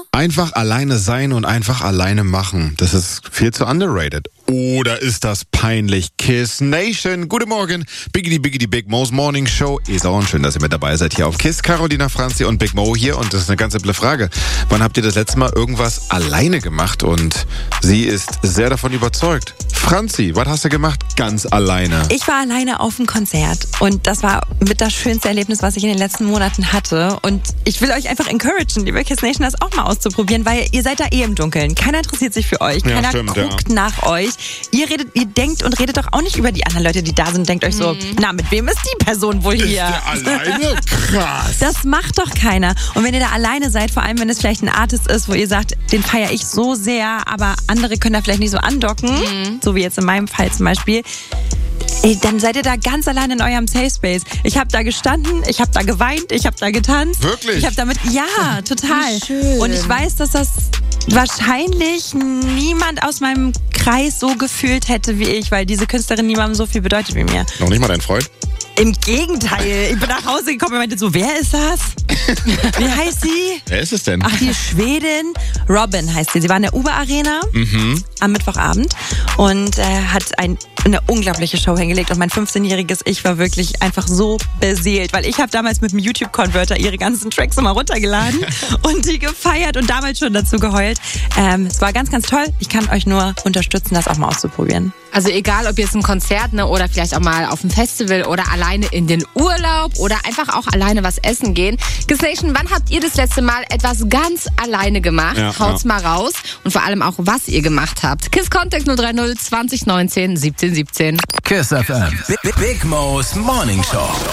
Einfach alleine sein und einfach alleine machen. Das ist viel zu underrated. Oder ist das peinlich? Kiss Nation. Guten Morgen. Biggity Big Mo's Morning Show ist on. Schön, dass ihr mit dabei seid hier auf Kiss. Carolina Franzi und Big Mo hier. Und das ist eine ganz simple Frage. Wann habt ihr das letzte Mal irgendwas alleine gemacht? Und sie ist sehr davon überzeugt. Franzi, was hast du gemacht? Ganz alleine. Ich war alleine auf dem Konzert. Und das war mit das schönste Erlebnis, was ich in den letzten Monaten hatte. Und ich will euch einfach encouragen, liebe Kiss Nation, das auch mal auszuprobieren, weil ihr seid da eh im Dunkeln. Keiner interessiert sich für euch. Keiner guckt nach euch. Ihr denkt und redet doch auch nicht über die anderen Leute, die da sind. Denkt euch so, na, mit wem ist die Person wohl hier? Ist der alleine? Krass. Das macht doch keiner. Und wenn ihr da alleine seid, vor allem wenn es vielleicht ein Artist ist, wo ihr sagt, den feiere ich so sehr, aber andere können da vielleicht nicht so andocken, so wie jetzt in meinem Fall zum Beispiel, dann seid ihr da ganz allein in eurem Safe Space. Ich habe da gestanden, ich habe da geweint, ich habe da getanzt. Wirklich? Ich habe damit, ja, total. Schön. Und ich weiß, dass das wahrscheinlich niemand aus meinem Kreis so gefühlt hätte wie ich, weil diese Künstlerin niemandem so viel bedeutet wie mir. Noch nicht mal dein Freund? Im Gegenteil. Ich bin nach Hause gekommen und meinte so, wer ist das? Wie heißt sie? Wer ist es denn? Ach, die Schwedin. Robin heißt sie. Sie war in der Uber Arena am Mittwochabend und hat eine unglaubliche Show hingelegt. Und mein 15-jähriges Ich war wirklich einfach so beseelt, weil ich habe damals mit dem YouTube-Converter ihre ganzen Tracks immer runtergeladen und die gefeiert und damals schon dazu geheult. Es war ganz, ganz toll. Ich kann euch nur unterstützen, das auch mal auszuprobieren. Also egal, ob jetzt ein Konzert, ne, oder vielleicht auch mal auf ein Festival oder alleine in den Urlaub oder einfach auch alleine was essen gehen. Kiss Nation, wann habt ihr das letzte Mal etwas ganz alleine gemacht? Haut's mal raus und vor allem auch, was ihr gemacht habt. Kiss Contact 030 2019 17 17. Kiss FM. Big Mo's Morning Show.